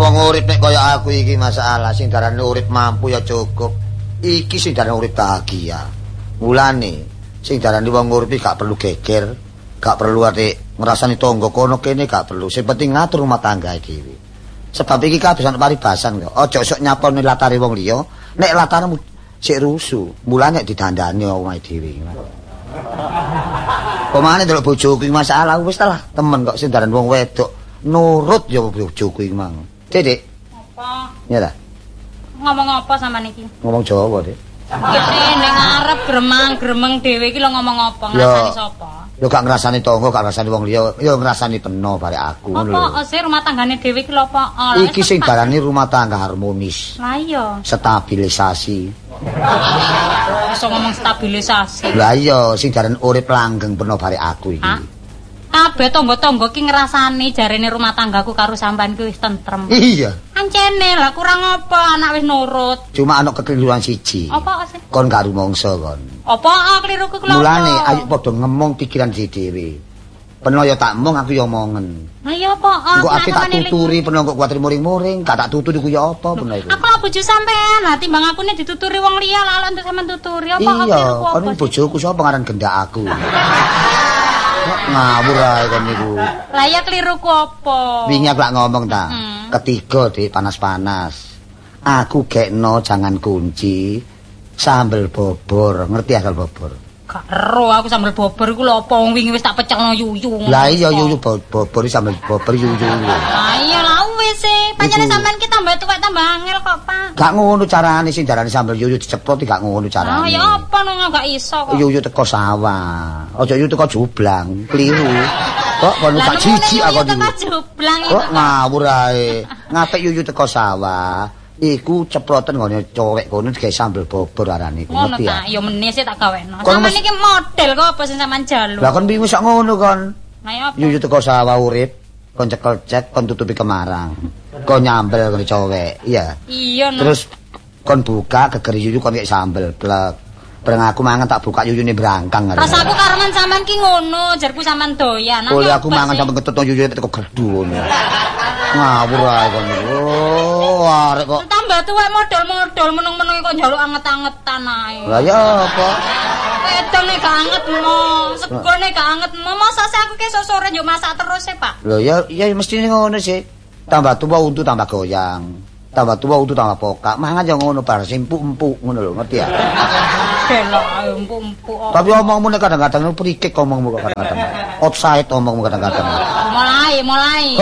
Wong urip nek kaya aku iki masalah sing darane urip mampu ya cukup. Iki sing darane urip bahagia. Mulane sing darane wong urip gak perlu geger, gak perlu ate ngrasani tangga kono kene gak perlu. Sing penting ngatur rumah tangga dhewe. Sebab iki kabisan paribasan kok. Aja sok nyapone latare wong liya, nek latarmu sik rusuh, mulane didandani omahe dhewe. Pemane delok bojoku iki masalah wis lah, temen kok sing darane wong wedok nurut ya bojoku iki mang. Dik. Apa? Ya ta. Ngomong apa sampean iki? Ngomong Jawa, Dik. Iki ning ngarep gremang-gremeng dhewe iki lho ngomong apa? Ngrasani sapa? Yo gak ngrasani tangga, gak ngrasani wong liya, yo ngrasani peno bare aku ngono lho. Apa sih rumah tanggane dhewe iki lho apa? Iki sing darane rumah tangga harmonis. Lah iya. Stabilisasi. Iso ngomong stabilisasi. Lah iya, sing darane urip langgeng peno bare aku iki. Kabeh tangga-tangga ki ngrasani jarene rumah tanggaku karo sampean ki wis tentrem. Iya. Ancene lah kurang apa anak wis nurut. Cuma ana kekeliruan siji. Apa sih? Kon gak rumangsa kon. Apa kliruku ku lho? Mulane ayo padha ngemong pikiran dhewe. Peno ya tak mong aku ya omongen. Lah iya apa? Engko aku tak tuturi peno kok kuwatir muring-muring, gak tak tuturi ku ya apa peno iku. Aku lah bojo sampean, lah timbang aku nek dituturi wong liya lah untuk sampean tuturi apa iya, kon bojoku sapa ngaran gendak aku. Ngawur ae kon niku. Lah ya kliruku apa? Wingi aku lak ngomong ta. Ketiga, Dik, panas-panas. Aku gekno jangan kunci sambel bobor. Ngerti asal bobor? Gak ero aku sambel bobor iku lho apa wong wingi wis tak pecekno yuyu. Lah iya yuyu bobor sambel bobor yuyu. Lah iya lah wis e. Pancene sampean ki tambah tuwek tambah angel kok, Pak. Gak ngono carane sing darane sambel yuyu diceplok gak ngono carane. Ah ya apa nang gak iso kok. Yuyu teko sawah. Aja yuyu teko jublang, kliru. Kok kono sak jijik aku niku. Teko jublang kok ngawur ae. Ngapik yuyu teko sawah. Iku ceploten ngene cowek kono digawe sambel bobor arane iku ngerti ya. Ya meneh sik tak gawekno. Sampeyan iki model kok apa sing sampean jalu. Lah kon bingung sak ngono kon. Lah ya apa? Yuyu teko sawah urip, kon cekel cek, kon tutupi kemarang. Kon nyambel ngene cowek, iya. Iya. Terus kon buka geger yuyu kon kayak sambel blek. Bareng aku mangan tak buka yuyune brangkang. Rasaku karemen sampean ki ngono, jarku sampean doyan. Oleh aku mangan sampe ketut yuyune teko gerdu ngono. Ngawur ae kon niku. Arek kok tambah tuwek modal-modal menung-menung kok njaluk anget-angetan ae. Lah ya apa? Wedone gak anget mo, segone gak anget mo. Masa aku ki sore yo masak terus e, Pak. Lho ya mesti ngono sih. Tambah tua untu tambah goyang. Tambah tua untu tambah pokak. Mangan yo ngono bar empuk-empuk ngono lho, ngerti ya? Delok empuk-empuk. Tapi omongmu nek kadang-kadang prikik omongmu kok kadang-kadang. Offside omongmu kadang-kadang. Mulai.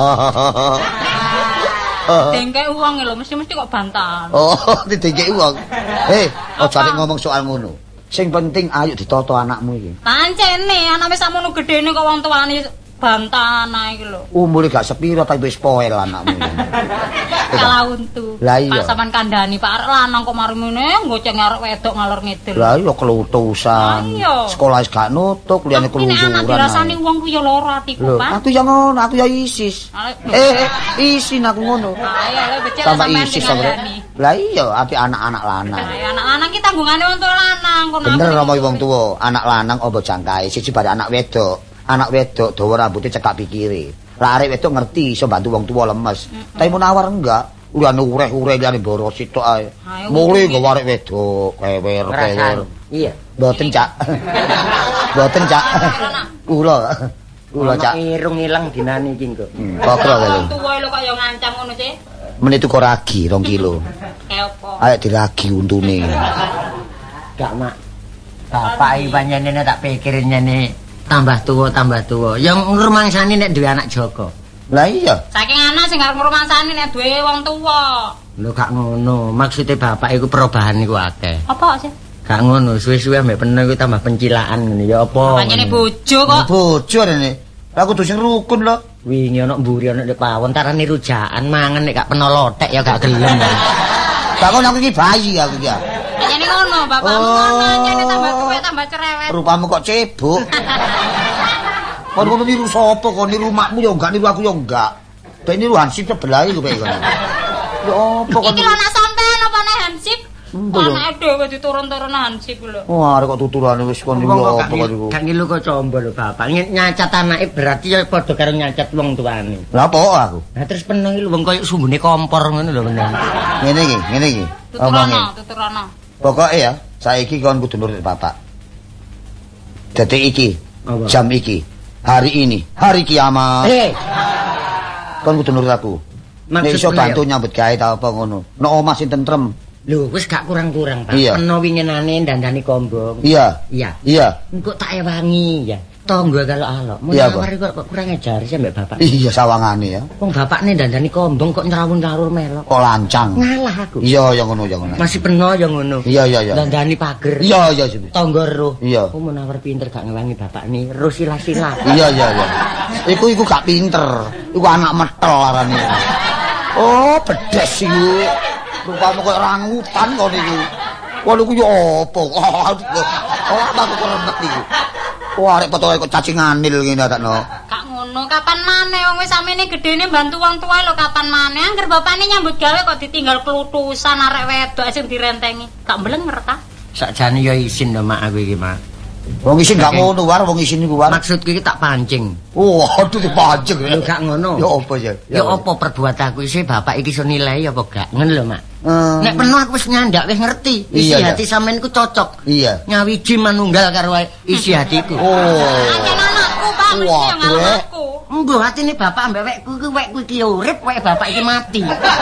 Dengke uang lho, mesti kok bantahan. Oh, didengke uang. Aja arek ngomong soal ngono. Sing penting ayo ditoto anakmu iki. Pancene anak wis samono gedene kok wong tuane bantahan ae iki lho. Umure gak sepiro tapi wis poel anakmu. Kalah untu. Pak sampean kandhani Pak arek lanang kok mari meneh ngoceng arek wedok ngalor ngidul. Lah iya kelutusan. Sekolah wis gak nutuk, liyane keluyuran. Nek anak dirasani wong ku ya lara atiku, Pak. Aku ya ngono, aku ya isis. Isin aku ngono. Ayo lho becik sampean isis sampean. Lah iya ati anak-anak lanang. Anak lanang ki tanggungane wong tuwa lanang kono. Bener ngomong wong tuwa, anak lanang apa jangkae siji bare anak wedok. Anak wedok dawa rambutnya cekak pikire. Lah arek wedok ngerti iso bantu wong tuwa lemes. Tapi menawar enggak. Udah ureh-ureh liyane boros sitok ae. Mulih go arek wedok, kewer. Iya. Mboten, Cak. Mboten, Cak. Kula, Cak. Irung ilang dinane iki engko. Kokro lho. Wong tuwa lho kok ya ngancam ngono sih. Menit tuku ragi 2 kilo. Kayak apa? Ayo diragi untune. Gak, Mak. Bapak iki panjenengan tak pikirin nyene tambah tuwa. Yang ngrumangsani nek duwe anak Joko. Lah iya. Saking anak sing arep ngrumangsani nek duwe wong tuwa. Lho gak ngono, maksude bapak iku perubahan iku akeh. Apa sih? Gak ngono, suwe-suwe ambek peno iku tambah pencilaan ngene ya apa. Pancene bojo kok. Bojo rene. Lah kudu sing rukun lho. Wingi ana mburi ana nek pawon tarane rujaan mangan nek gak peno lotek ya gak gelem. Gak ngono aku iki bayi aku iki. Pancene ngono, bapakmu ngono, nyene tambah tuwek tambah cerewet. Rupamu kok cebok. Kon ngono niru sapa kok niru makmu ya enggak niru aku ya enggak. Ben niru Hansip sebelah iku kaya ngono. Ya apa kon. Iki lho anak sampean apa nek Hansip? Anake dhewe diturun-turun hansip lho. Wah, arek kok tuturane wis kon iki apa kok niku. Gak ngilu kok combo lho Bapak. Nyacat anake berarti ya padha karo nyacat wong tuane. Lah apa aku? Nah terus peneng iki lho wong koyo sumbune kompor ngono lho bener. Ngene iki. Tuturana. Pokoke ya, saiki kon kudu nurut bapak. Detik iki, jam iki, hari ini, hari kiamat. Kon kudu nurut aku. Nek iso bantu nyambut gawe ta apa ngono. Nek omah sing tentrem. Lho, wis gak kurang-kurang, Pak. Iya. Peno winginane dandani kombong. Iya. Engko tak ewangi ya. Tonggo kalau alok. Mun nawari kok kurang ajar sih mbek bapak. Iya sawangane ya. Wong bapakne dandani kombong kok nyrawun-nyrawur melok. Kok lancang. Ngalah aku. Iya, ya ngono, ya ngono. Masih peno ya ngono. Iya. Dandani pager. Iya. Tonggo roh. Iya. Aku menawar pinter gak ngewangi bapakne. Roh sila-sila. Iya. Iku gak pinter. Iku anak metel arane. Oh, bedes iku. Rupane koyo rangutan kok niku. Wah niku yo apa? Oh, aku remet niku. Wah, arek potoke kok cacing anil ngene takno. Gak ngono, kapan maneh wong wis samene gedene bantu wong tuwa lho kapan maneh. Angger bapakne nyambut gawe kok ditinggal klutusan arek wedok sing direntengi. Gak mblenger ta? Sakjane ya isin lho Mak aku iki, Mak. Wong isin gak ngono war, wong isin niku war. Maksudku iki tak pancing. Oh, aduh dipancing. Lho gak ngono. Ya apa ya? Ya apa perbuatanku iki bapak iki iso nilai apa gak? Ngono lho, Mak. Nek penuh aku wis nyandak wis ngerti. Isi hati sampean ku cocok. Iya. Nyawiji manunggal karo isi hatiku. Oh. Anjen anakku, Pak, mesti yang anakku. Mbuh atine bapak ambek wekku iki urip, wek bapak iki mati.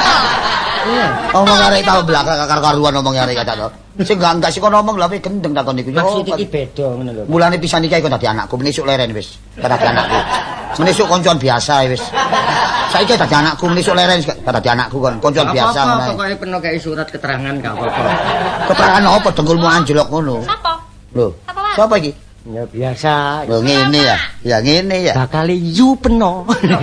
Iya. Omong arek tau belakang karo-karuan omong arek kata to. Sing enggak sik kono omong lha gendeng takon niku. Maksud iki beda ngono lho. Mulane pisan iki kok dadi anakku, menisuk leren wis. Dadi anakku. Menisuk koncoan biasa wis. Saiki dadi anakku, menisuk leren dadi anakku kon koncoan biasa ngono. ngono. Pokoke peno kei surat keterangan gak apa-apa. Keterangan apa dengkulmu anjlok ngono? Sapa? Lho. Sapa iki? Ya biasa. Lho ngene ya. Ya ngene ya. Bakal yu peno.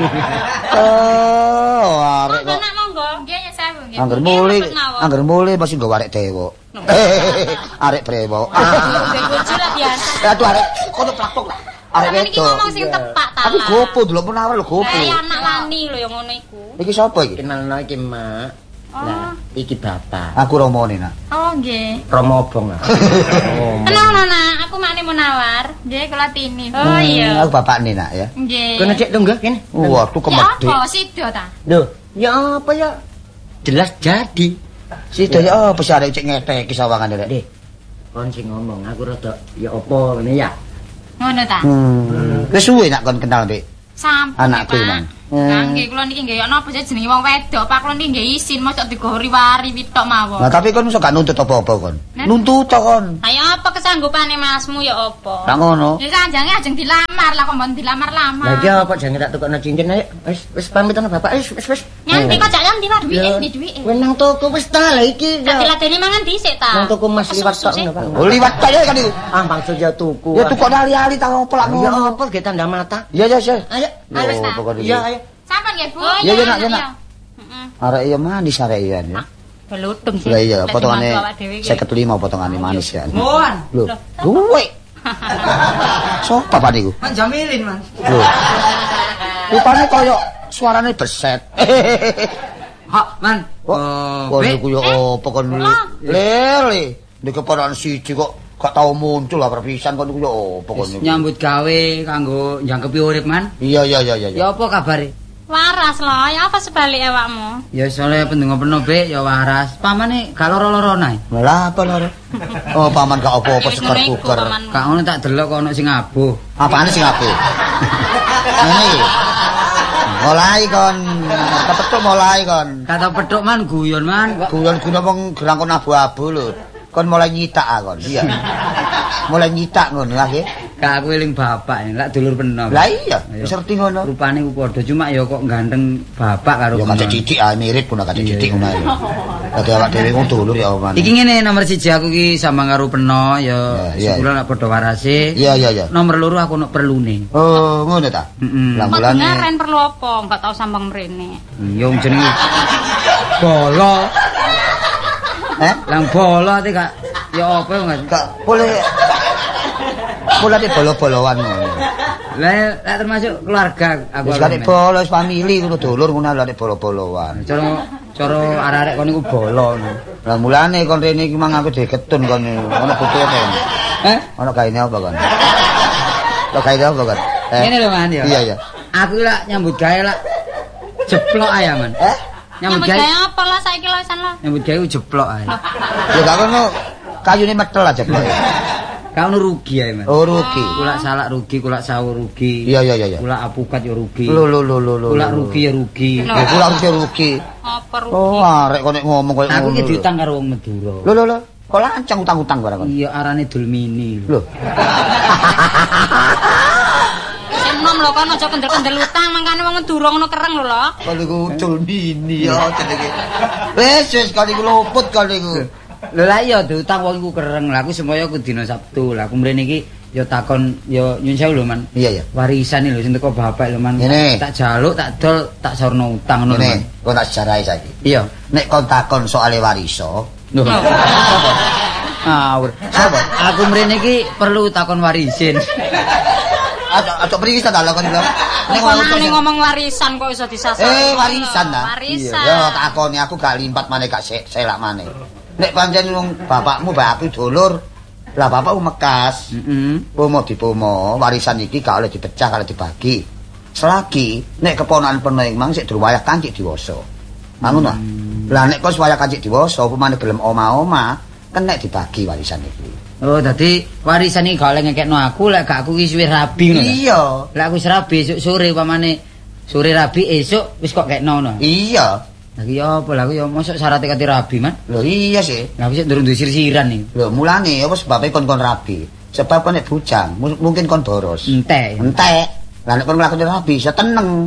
Oh, arek kok. Anak monggo. Nggih ya saya nggih. Angger mulai masih nggo arek dewok. Arek brewok. Nggih kunci lah biasa. Aduh arek kono plakok lah. Arek Sampeyan iki wedok. ngomong sing tepak ta. Tapi gopo delok penawar lho gopo. Kayak anak lani lho yang ngono iku. Iki sapa iki? Kenalno iki Mak. Lah, iki bapak. Aku Romone nak. Oh nggih. Romo obong. Kenal Nana, aku makne Munawar. Nggih kula Tini. Oh iya. Aku bapakne nak ya. Nggih. Kono Dik tunggu kene. Waduh Ya kemedhek. apa sido ta? Lho, ya apa ya? Jelas jadi. Sido ya apa sih arek cek ngetek iki sawangane rek. Dik. Kon sing ngomong, aku rada ya apa ngene ya. Ngono ta? Wis suwe nak kon kenal Dik. Sampun. Anakku Pak. Mang. Nggih kula niki nggih ana apa jenenge wong wedok, Pak kula niki nggih isin mosok digori wari witok mawon. Nah tapi kon iso gak nuntut apa-apa kon. Nuntut to kon. Ayo apa kesanggupane Masmu ya apa? Gak ngono. Ya sanjange ajeng dilamar lah kok mbon dilamar-lamar. Lah iki apa jange tak tukokno cincin ayo. Wis pamit ana bapak. Wis. Nyanti kok jak nyanti Pak duwike ndi duwike. Kowe nang toko wis ta lah iki. Tak diladeni mangan dhisik ta. Nang toko Mas liwat tok ngono Pak. Oh liwat tok ya kan iku. Ah maksud ya tuku. Ya tukok ali-ali ta opo lak Ya ngono. apa ge tanda mata. Iya. Ayo. Wis ta. Iya ayo. Sampun nggih Bu. Iya nak. Heeh. Arek iya manis arek iya ya. Beludung sih. Lah iya potongane 55 potongane manis ya. Mohon. Lho, duwe. Sopo Pak niku? Man Jamilin, Man. Lho. Rupane koyo suarane beset. Hak, Man. Kok niku yo opo kon lele. Nek keponakan siji kok gak tau muncul lah perpisan kon niku yo opo kon niku. Nyambut gawe kanggo njangkepi urip, Man. Iya. Ya apa kabare? Waras loh, ya apa sebalik awakmu? Ya soalnya pendengar penuh be, ya waras. Pamane gak loro-loro nae. Lah apa lho? Oh, paman gak apa-apa seger-buger. Kak ngono tak delok kok ono sing abuh. Apane sing apik? Ngene iki. Mulai kon, kepethuk mulai kon. Kata pedhok Man guyon, Man. Guyon-guyon wong gerang kon abu-abu lho. Kon mulai nyitak kon. Iya. Mulai nyitak ngono lah nggih. Kak aku eling bapak ini, lak dulur penuh. Lah iya, wis ngerti ngono. Rupane ku padha cuma ya kok ganteng bapak karo Ya kacek cidik ah mirip pun kacek cidik ngono ae. Dadi awak dhewe wong dulur ya oman. Iki ngene nomor 1 aku ki sama karo peno ya sebulan lak padha warase. Iya. Nomor 2 aku ono perlune. Oh, ngono ta? Heeh. Lah Kok mulane ngaren perlu apa? Enggak tahu sambang mrene. Iya wong jenenge bolo. Lang bolo ate gak ya apa enggak? gak boleh mulane bolo-boloan ngono. Lah termasuk keluarga aku. Wis gak bolo, wis famili ngono dulur ngono lha bolo-boloan. Cara cara arek-arek kon niku bolo ngono. Lah mulane kon rene iki mang aku diketun kon ono butuhe kon. Ono gaene apa kon? Lo gaene apa kon? Ngene lho Man ya. Iya iya. Aku lak nyambut gawe lak jeplok ae Man. Nyambut gawe apa lah saiki lah wisan lah. nyambut gawe jeplok ae. Ya gak ono kayune metel aja kok. Gak ono rugi ae Man. Oh rugi. Kulak salak rugi, kulak sawo rugi. Iya iya iya. Kulak apukat ya rugi. Lho. Kulak rugi ya rugi. Ya kula rugi. Apa rugi? Oh arek kok nek ngomong koyo Aku ngono. iki diutang karo wong Madura. Lho. Kok lancang utang-utang barang kon. Iya arane Dulmini. Lho. Sing nom lho kon aja kendel-kendel utang mangkane wong Madura ngono kereng lho lho. Kok niku Dulmini ya jenenge. Wis kali iku luput kali iku. Lho lah iya diutang wong iku kereng. Lah aku semoyo aku dina Sabtu. Lah aku mrene iki ya takon ya nyun sewu lho Man. Iya ya. Warisan lho sing teko bapak lho Man. Ngene. Tak jaluk, tak dol, tak sorno utang ngono Man. Ngene, kok tak sejarahi saiki. Iya. Nek kon takon soal wariso, Lho. Ngawur. Aku mrene iki perlu takon warisin. Aja mriki ta dalem kon bilang. Nek ngomong warisan kok iso disasar. Warisan ta. Warisan. Ya takoni aku gak limpat maneh gak selak maneh. Nek pancen wong bapakmu bapakku dulur, lah bapakku mekas. Pomo dipomo, warisan iki gak oleh dipecah kalau dibagi. Selagi nek keponakan penuh mang sik durung wayah kancik diwasa. Ngono. Lah nek kok wayah kancik diwasa upamane gelem oma-oma, kenek dibagi warisan iki. Oh, dadi warisan iki gak oleh ngekekno aku, lek gak aku iki suwe rabi ngono. Iya. Lek aku wis rabi esuk sore upamane sore rabi esuk wis kok kekno ngono. Iya. Lah iki apa lah aku ya mosok syarat kate rabi, Man. Lho iya sih. Lah aku sik durung duwe sir-siran nih. Lho mulane apa sebabe kon rabi. Sebab kon nek bujang mungkin kon boros. Entek. Lah nek kon nglakoni rabi iso teneng.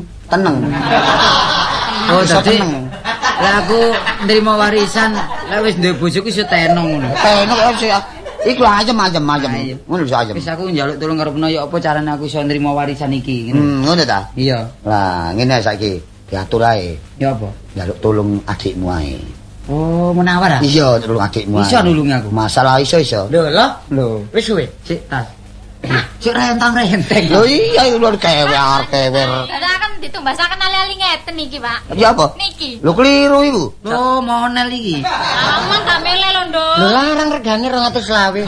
Oh, Iso dadi teneng. lah aku nrimo warisan, lek wis duwe bojoku iso tenong ngono. Teneng ya sih. Iku ayem. Ngono bisa ayem. Wis aku njaluk tulung karo peno ya apa carane aku iso nrimo warisan iki ngene. Ngono ta? Iya. Lah ngene saiki diatur ae. Ya apa? Njaluk tulung adikmu ae. Oh, menawar ah? Iya, tulung adikmu ae. Iso nulungi aku. Masalah iso. Lho. Wis suwe. Sik tas. Sik rentang-renteng. Lho iya iku lho kewer. Dadak kan ditumbasaken ali-ali ngeten iki, Pak. Iya apa? Niki. Lho keliru iku. Oh, monel iki. Aman gak mele lho, Nduk. Lho larang regane 220.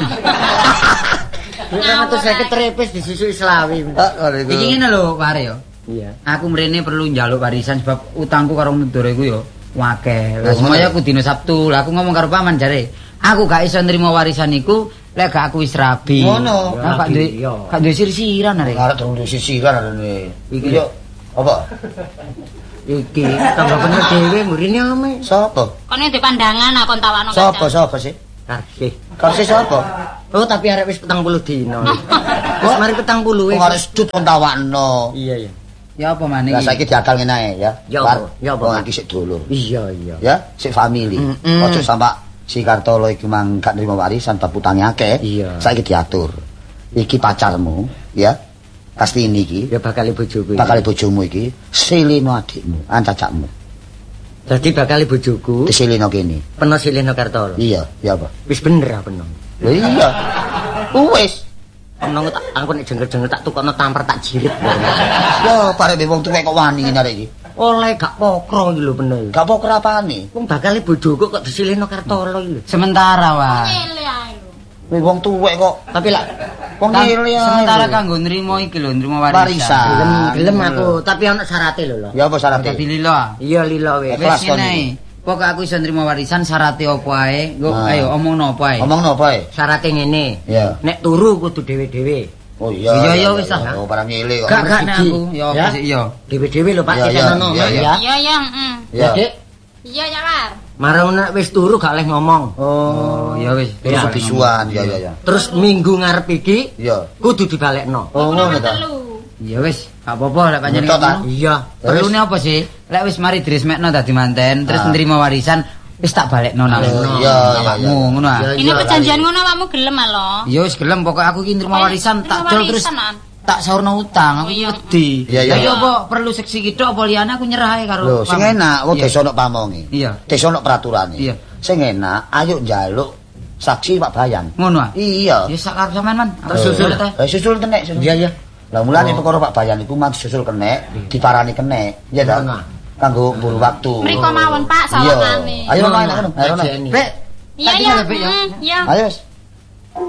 250 trepes disusui selawi. Iki ngene lho, Pare yo. Iya. Aku mrene perlu njaluk warisan sebab utangku karo Madura iku yo akeh. Lah semoyo aku dina Sabtu. Lah aku ngomong karo paman jare, aku gak iso nrimo warisan iku lek gak aku wis rabi. Ngono. Gak duwe sir-siran arek. Arek durung sisiran arene. Iki yo apa? Iki tambah bener dhewe murine ame. Sapa? Kone di pandangan aku tawakno Sapa sih? Karsih. Kasih sapa? Oh tapi arek wis 40 dino. Wis mari 40 Wong wis. arek sedut kon tawakno. Iya. Ya apa maneh Lah iki? saiki diakal ngene ae ya. Ya apa? Ya apa, Wong Pak? iki sik dulur. Iya. Ya, sik family. Ojo sampai si Kartolo iki mang gak nrimo warisan bab utange akeh. Iya. Saiki diatur. Iki pacarmu, ya. Pasti ini iki. Ya bakal bojoku. Bakal bojomu iki silino adikmu, ancacakmu. Dadi bakal bojoku Disilino kene. peno Sileno Kartolo. Iya, ya apa? Wis bener apa nong? Lho iya. Wis. Nong tak aku nek jengkel-jengkel tak tukokno tampar tak jirit. Ya, bare wong tuwek kok wani ngene arek iki. Oleh gak pokro iki lho bener. Gak apa kerapane. Wong bakal bojoku kok disileno Kartolo iki lho. Sementara wae. Ngele ae lho. Wong tuwek kok. Tapi lak Wong ngene ae. Sementara kanggo nrimo iki lho, nrimo warisan. gelem aku, tapi ana syaraté lho. Ya apa syaratnya? Dadi lilo ah. Iya lilo wis. Kelas Wis kon ngene. iki. Pokok aku iso nrimo warisan syaratnya apa ae. Engko Ah. ayo omongno apa ae. Ngomongno apa ae? Syaratnya ngene. Ya. Nek turu kudu dhewe-dhewe. Oh iya. Iya, wis lah. Oh, barang ngile kok. Gak nek Siji. aku, ya apa Ya? sih iya. Dhewe-dhewe lho Pak Iya, iya, disenono iya, ya. Iya, iya, Ya. Dik, Iya, ya, War. marang nek wis turu gak oleh ngomong. Oh, ya wis. Terus Ya. bisuan, ya ya ya. Terus minggu ngarep iki Iya. kudu dibalekno. Oh ngono ta. Telu. Ya wis, gak apa-apa lek pancen Ngetok, ngono. ah? Iya. Perlune apa sih? Lek wis mari diresmekno dadi manten, terus Ah. nrimo warisan, wis tak balekno nang. Oh, iya, iya, iya. Ngono ah. Iya, Ini perjanjian ngono awakmu gelem ah lho. Ya wis gelem pokok aku iki nrimo warisan tak jol terus tak saurno utang, aku iki wedi. Iya, iya. Lah apa perlu seksi kitok apa liyane aku nyerah ae karo. Lho, sing Pam. enak kok Iya. desa ono pamonge. Iya. Desa ono peraturane. Iya. Sing enak ayo njaluk saksi Pak Bayan. Ngono ah. Iya. Ya sak karep sampean man. Tak susul ta. Susul kenek. Iya iya. Lah mulane perkara Pak Bayan iku mang disusul kenek, diparani kenek. Iya ta? Nah. kanggo mburu waktu. Mriko mawon Pak sawangane. Ayo main ngono. Ayo. Jenny. Pek. Iya tak ya. tinggal, Pek, ya. Iya. Ayo.